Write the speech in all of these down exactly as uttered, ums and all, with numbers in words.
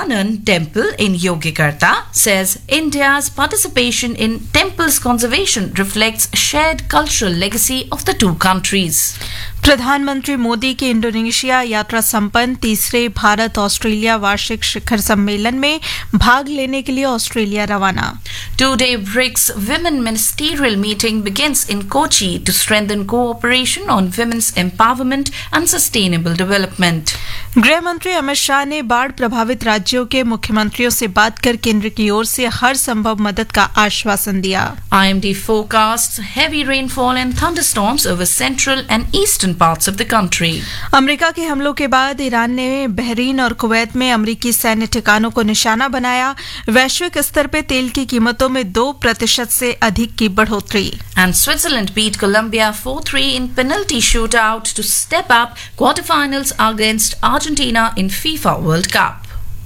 Gananan Temple in Yogyakarta says India's participation in temples conservation reflects shared cultural legacy of the two countries. प्रधानमंत्री मोदी के Indonesia यात्रा संपन्न तीसरे Bharat Australia वार्षिक शिखर सम्मेलन में भाग लेने के लिए ऑस्ट्रेलिया रवाना. Two-day BRICS Women Ministerial meeting begins in Kochi to strengthen cooperation on women's empowerment and sustainable development. गृह मंत्री अमित शाह ने बाढ़ प्रभावित राज्यों के मुख्यमंत्रियों से बात कर केंद्र की ओर से हर संभव मदद का आश्वासन दिया. I M D forecasts heavy rainfall and thunderstorms over central and eastern parts of the country. America के हमलों के बाद ईरान ने बहरीन और कुवैत में अमेरिकी सैन्य ठिकानों को निशाना बनाया. वैश्विक स्तर पर तेल की कीमतों में दो प्रतिशत से अधिक की बढ़ोतरी. And Switzerland beat Colombia four three in penalty shootout to step up quarterfinals against Argentina in FIFA World Cup.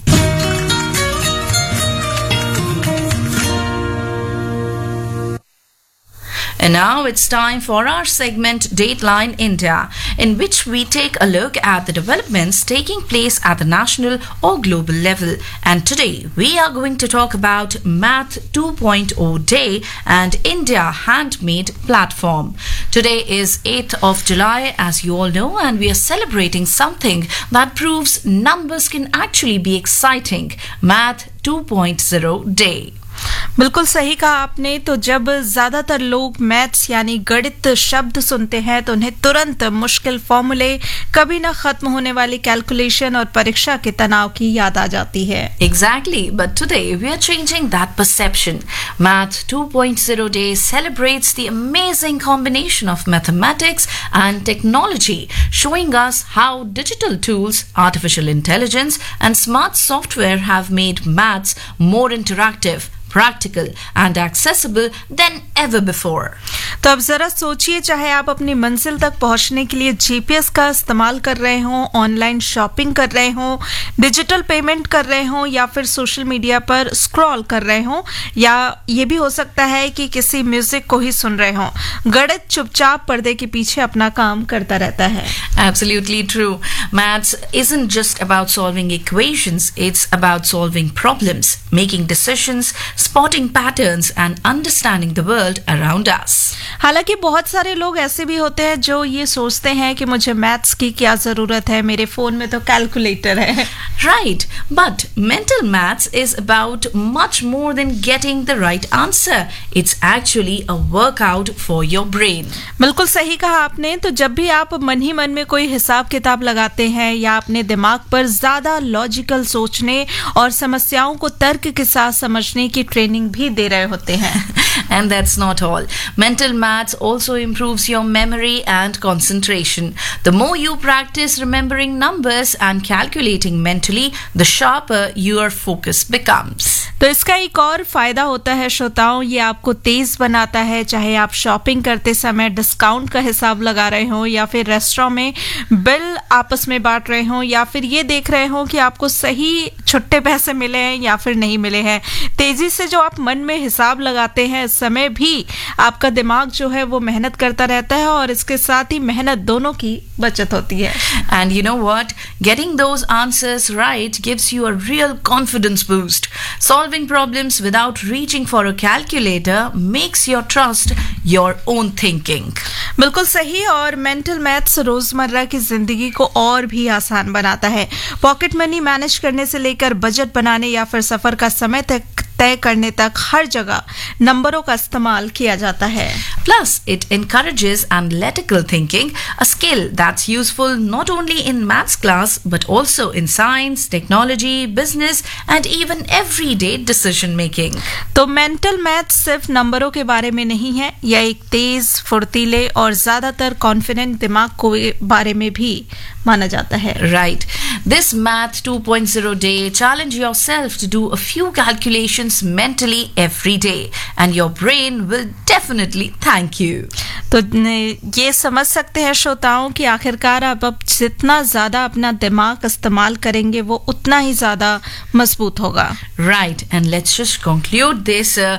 And now it's time for our segment Dateline India, in which we take a look at the developments taking place at the national or global level. And today we are going to talk about Math two point oh Day and India Handmade Platform. Today is eighth of July, as you all know, and we are celebrating something that proves numbers can actually be exciting. Math two point oh Day. बिल्कुल सही कहा आपने. तो जब ज्यादातर लोग maths यानी गणित शब्द सुनते हैं तो उन्हें तुरंत मुश्किल फॉर्मूले, कभी ना खत्म होने वाली कैलकुलेशन और परीक्षा के तनाव की याद आ जाती है. Exactly, but today we are changing that perception. Math two point oh Day celebrates the amazing combination of mathematics and technology, showing us how digital tools, artificial intelligence, and smart software have made maths more interactive, practical and accessible than ever before. तो अब जरा सोचिए, चाहे आप अपनी मंजिल तक पहुंचने के लिए जीपीएस का इस्तेमाल कर रहे हो, ऑनलाइन शॉपिंग कर रहे हो, डिजिटल पेमेंट कर रहे हो या फिर सोशल मीडिया पर स्क्रॉल कर रहे हो, या ये भी हो सकता है कि किसी म्यूजिक को ही सुन रहे हो, गणित चुपचाप पर्दे के पीछे अपना काम करता रहता है. Absolutely true. Maths isn't just about solving equations, it's about solving problems, making decisions, spotting patterns and understanding the world around us. हालांकि बहुत सारे लोग ऐसे भी होते हैं जो ये सोचते हैं कि मुझे मैथ्स की क्या जरूरत है, मेरे फोन में तो कैलकुलेटर है. Right, but mental maths is about much more than getting the right answer. It's actually a workout for your brain. बिल्कुल सही कहा आपने. तो जब भी आप मन ही मन में कोई हिसाब किताब लगाते हैं या अपने दिमाग पर ज्यादा लॉजिकल सोचने और समस्याओं को तर्क के साथ समझने की ट्रेनिंग भी दे रहे होते हैं. And that's not all. Mental maths also improves your memory and concentration. The more you practice remembering numbers and calculating mentally, the sharper your focus becomes. तो इसका एक और फायदा होता है श्रोताओं, ये आपको तेज बनाता है. चाहे आप शॉपिंग करते समय डिस्काउंट का हिसाब लगा रहे हो, या फिर रेस्टोरेंट में बिल आपस में बांट रहे हो, या फिर ये देख रहे हो कि आपको सही छुट्टे पैसे मिले हैं या फिर नहीं मिले हैं. तेजी से जो आप मन में हिसाब लगाते हैं, इस समय भी आपका दिमाग जो है वो मेहनत करता रहता है और इसके साथ ही मेहनत दोनों की बचत होती है. And you know what? Getting those answers right gives you a real confidence boost. Solving problems without reaching for a calculator makes your trust your own thinking. बिल्कुल सही. और मेंटल मैथ्स रोजमर्रा की जिंदगी को और भी आसान बनाता है. पॉकेट मनी मैनेज करने से लेकर बजट बनाने या फिर सफर का समय तक तय करने तक हर जगह नंबरों का इस्तेमाल किया जाता है. Plus, it encourages analytical thinking, a skill that's useful not only in maths class but also in science, technology, business and even everyday decision making. तो मेंटल मैथ्स सिर्फ नंबरों के बारे में नहीं है, यह एक तेज, फुर्तीले और ज्यादातर कॉन्फिडेंट दिमाग को बारे में भी माना जाता है. Right. This Math two point oh Day, challenge yourself to do a few calculations mentally every day and your brain will definitely thank you. तो ये समझ सकते हैं श्रोताओं कि आखिरकार आप अब जितना ज्यादा अपना दिमाग इस्तेमाल करेंगे वो उतना ही ज्यादा मजबूत होगा. Right, and let's just conclude this uh,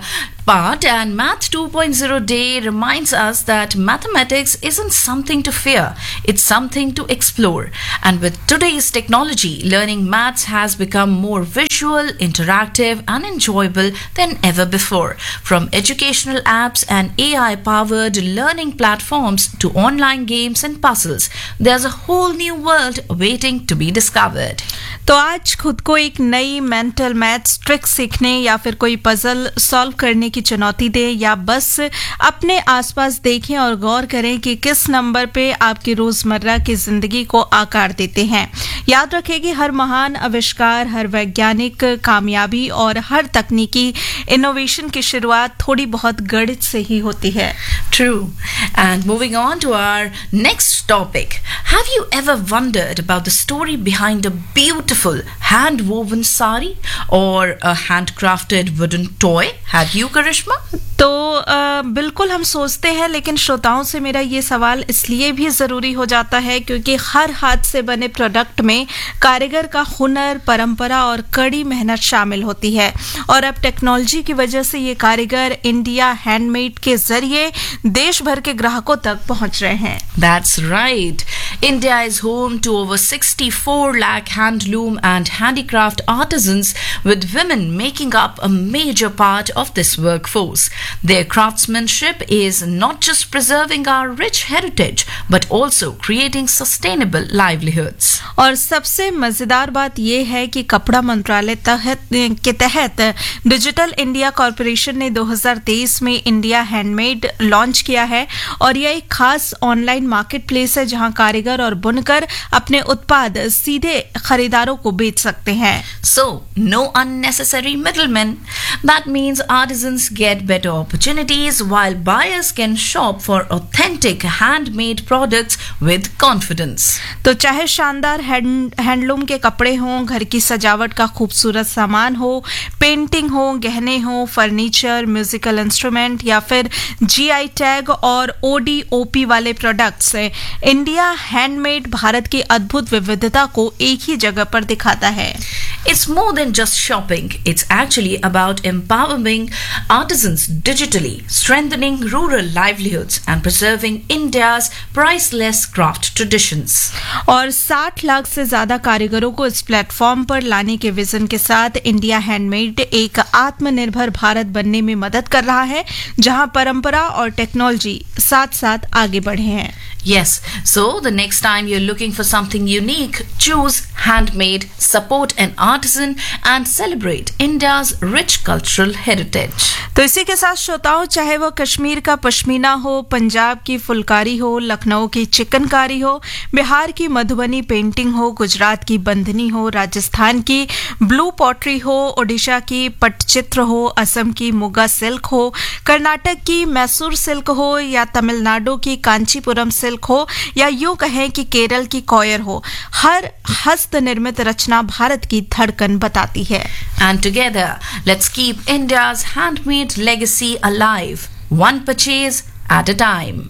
But and Math two point oh Day reminds us that mathematics isn't something to fear, it's something to explore. And with today's technology, learning maths has become more visual, interactive and enjoyable than ever before. From educational apps and A I-powered learning platforms to online games and puzzles, there's a whole new world waiting to be discovered. तो आज खुद को एक नई mental maths trick सीखने या फिर कोई पजल सॉल्व करने की चुनौती दें, या बस अपने आसपास देखें और गौर करें कि किस नंबर पे आपकी रोजमर्रा की जिंदगी को आकार देते हैं। याद रखें कि हर महान आविष्कार, हर वैज्ञानिक कामयाबी और हर तकनीकी इनोवेशन की शुरुआत थोड़ी बहुत गणित से ही होती है। True. And moving on to our next topic. Have you ever wondered about the story behind a beautiful hand-woven sari or a handcrafted wooden toy? Have you, Karishma? तो आ, बिल्कुल हम सोचते हैं, लेकिन श्रोताओं से मेरा ये सवाल इसलिए भी ज़रूरी हो जाता है क्योंकि हर हाथ से बने प्रोडक्ट में कारीगर का हुनर, परंपरा और कड़ी मेहनत शामिल होती है। और अब टेक्नोलॉजी की वजह से ये कारीगर इंडिया हैंडमेड के जरिए देश भर के ग्राहकों तक पहुंच रहे हैं। That's right. India is home to over sixty-four lakh handloom and handicraft artisans, with women making up a major part of this workforce. Their craftsmanship is not just preserving our rich heritage, but also creating sustainable livelihoods. और सबसे मजेदार बात यह है कि कपड़ा मंत्रालय तहत के तहत डिजिटल इंडिया कॉर्पोरेशन ने दो हज़ार तेईस में इंडिया हैंडमेड लॉन्च किया है, और यह एक खास ऑनलाइन मार्केट प्लेस है जहां कारीगर और बुनकर अपने उत्पाद सीधे खरीदारों को बेच सकते हैं। So, no unnecessary middlemen. That means artisans get better opportunities while buyers can shop for authentic handmade products with confidence. तो चाहे शानदार हैंड हैंडलूम के कपड़े हों, घर की सजावट का खूबसूरत सामान हो, पेंटिंग हो, गहने हो, फर्नीचर, म्यूजिकल इंस्ट्रूमेंट या फिर जीआई टैग और ओडीओपी वाले प्रोडक्ट्स, इंडिया हैंडमेड भारत की अद्भुत विविधता को एक ही जगह पर दिखाता है। It's more than just shopping. It's actually about empowering artisans digitally, strengthening rural livelihoods and preserving India's priceless craft traditions. और साठ लाख से ज्यादा कारीगरों को इस प्लेटफॉर्म पर लाने के विजन के साथ इंडिया हैंडमेड एक आत्मनिर्भर भारत बनने में मदद कर रहा है, जहां परंपरा और टेक्नोलॉजी साथ साथ आगे बढ़े हैं। Yes, so the next time you're looking for something unique, choose handmade, support an artisan and celebrate India's rich cultural heritage. तो इसी के साथ श्रोताओं, चाहे वो कश्मीर का पश्मीना हो, पंजाब की फुलकारी हो, लखनऊ की चिकनकारी हो, बिहार की मधुबनी पेंटिंग हो, गुजरात की बंधनी हो, राजस्थान की ब्लू पॉटरी हो, ओडिशा की पटचित्र हो, असम की मुगा सिल्क हो, कर्नाटक की मैसूर सिल्क हो या तमिलनाडु की कांचीपुरम सिल्क हो या यूं कहें कि केरल की कॉयर हो, हर हस्त निर्मित रचना भारत की धड़कन बताती है। And together, let's keep India's handmade legacy alive, one purchase at a time.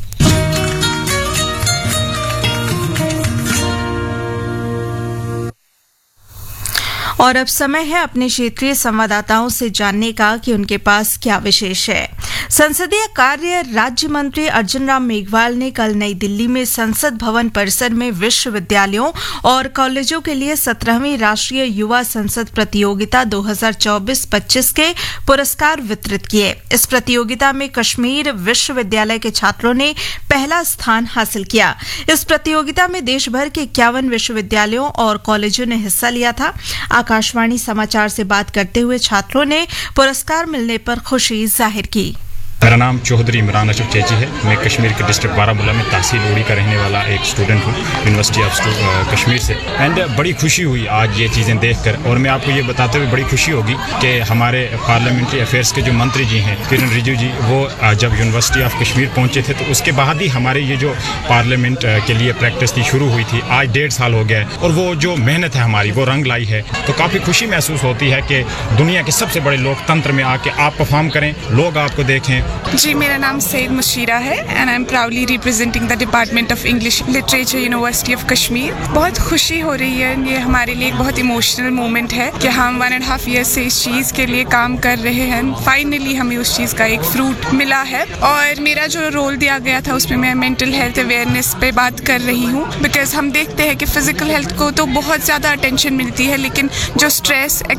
और अब समय है अपने क्षेत्रीय संवाददाताओं से जानने का कि उनके पास क्या विशेष है। संसदीय कार्य राज्य मंत्री अर्जुन राम मेघवाल ने कल नई दिल्ली में संसद भवन परिसर में विश्वविद्यालयों और कॉलेजों के लिए सत्रहवीं राष्ट्रीय युवा संसद प्रतियोगिता दो हज़ार चौबीस पच्चीस के पुरस्कार वितरित किए। इस प्रतियोगिता में कश्मीर विश्वविद्यालय के छात्रों ने पहला स्थान हासिल किया। इस प्रतियोगिता में देश भर के इक्यावन विश्वविद्यालयों और कॉलेजों ने हिस्सा लिया था। आकाशवाणी समाचार से बात करते हुए छात्रों ने पुरस्कार मिलने पर खुशी जाहिर की। मेरा नाम चौधरी इमरान अशरफ चेची है। मैं कश्मीर के डिस्ट्रिक्ट बारामूला में तहसील उड़ी का रहने वाला एक स्टूडेंट हूँ, यूनिवर्सिटी ऑफ कश्मीर से। एंड बड़ी खुशी हुई आज ये चीज़ें देखकर, और मैं आपको ये बताते हुए बड़ी खुशी होगी कि हमारे पार्लियामेंट्री अफेयर्स के जो मंत्री जी हैं किरण रिजिजू जी, वो जब यूनिवर्सिटी ऑफ कश्मीर पहुँचे थे तो उसके बाद ही हमारे ये जो पार्लियामेंट के लिए प्रैक्टिस थी शुरू हुई थी। आज डेढ़ साल हो गया है और वो जो मेहनत है हमारी वो रंग लाई है। तो काफ़ी खुशी महसूस होती है कि दुनिया के सबसे बड़े लोकतंत्र में आके आप परफॉर्म करें, लोग आपको देखें जी, मेरा नाम सैयद मुशीरा है and I am proudly representing the department of English literature university of Kashmir. बहुत खुशी हो रही है, ये हमारे लिए एक बहुत इमोशनल मोमेंट है कि हम वन एंड हाफ ईयर से इस चीज़ के लिए काम कर रहे हैं। फाइनली हमें उस चीज़ का एक फ्रूट मिला है। और मेरा जो रोल दिया गया था उसमें मैं मेंटल हेल्थ अवेयरनेस पे बात कर रही हूँ, बिकॉज हम देखते हैं कि फिजिकल हेल्थ को तो बहुत ज़्यादा अटेंशन मिलती है, लेकिन जो स्ट्रेस